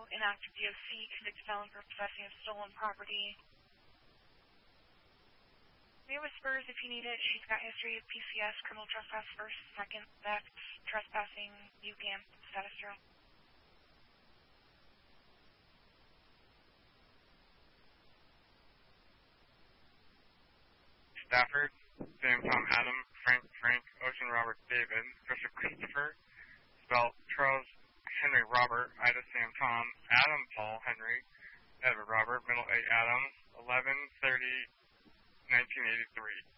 inactive DOC, convicted felon for possessing of stolen property. We have Whispers if you need it. She's got history of PCS, criminal trespass first, second, theft, trespassing, UCAM, status zero. Stafford, Sam Tom Adam, Frank, Ocean Robert David, Christopher, spelled Charles Henry Robert, Ida Sam Tom, Adam Paul Henry, Edward Robert, middle A Adam, 11/30/1983.